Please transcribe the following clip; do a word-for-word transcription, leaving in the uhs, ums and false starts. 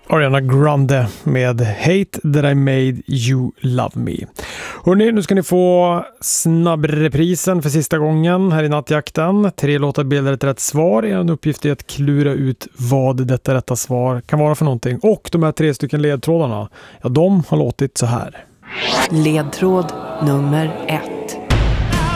Ariana Grande med Hate That I Made You Love Me. Hörrni, nu ska ni få snabbreprisen för sista gången här i nattjakten. Tre låtar bildar ett rätt svar. En uppgift är att klura ut vad detta rätta svar kan vara för någonting. Och de här tre stycken ledtrådarna, ja, de har låtit så här. Ledtråd nummer ett.